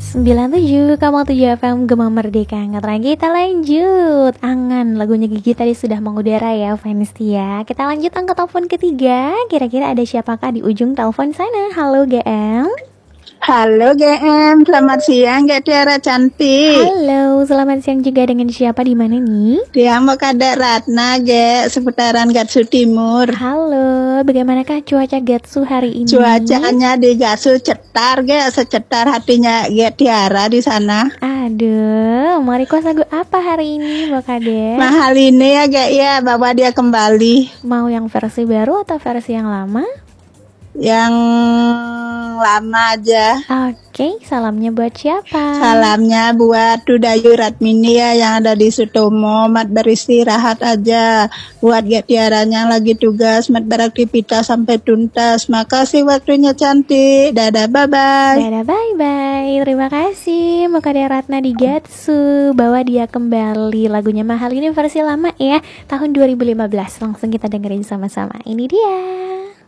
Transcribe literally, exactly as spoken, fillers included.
sembilan puluh tujuh koma tujuh F M Gema Merdeka. Nggak lagi kita lanjut. Angan lagunya Gigi tadi sudah mengudara ya fans ya. Kita lanjut angkat telepon ketiga. Kira-kira ada siapakah di ujung telepon sana? Halo G M. Halo G M, selamat siang Gak Tiara cantik. Halo, selamat siang juga, dengan siapa di mana nih? Dia mau kada Ratna Ge, seputaran Gatsu Timur. Halo, bagaimanakah cuaca Gatsu hari ini? Cuacanya di Gatsu cetar Ge, secetar hatinya Ge Tiara di sana. Aduh, mau request lagu apa hari ini Mbak Kade? Mahal ini ya Ge ya, bawa dia kembali. Mau yang versi baru atau versi yang lama? Yang lama aja. Oke, salamnya buat siapa? Salamnya buat Dudayu Ratmini ya yang ada di Sutomo. Mat beristirahat aja. Buat Gak Tiaranya lagi tugas, mat beraktivitas sampai tuntas. Makasih waktunya cantik. Dadah, bye-bye. Dadah, bye-bye. Terima kasih Mukade Ratna di Gatsu. Bawa dia kembali. Lagunya Mahal ini versi lama ya, tahun dua ribu lima belas. Langsung kita dengerin sama-sama. Ini dia.